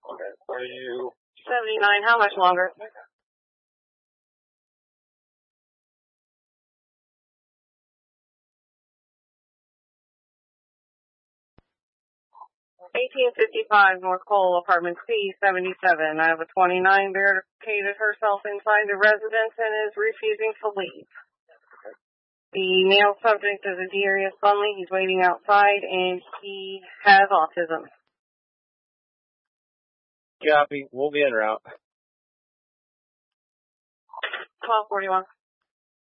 Are you? 79, how much longer? 1855 North Cole, apartment C77. I have a 29 barricaded herself inside the residence and is refusing to leave. The male subject is a Darius Bunley. He's waiting outside and he has autism. Copy. We'll be en route. 1241.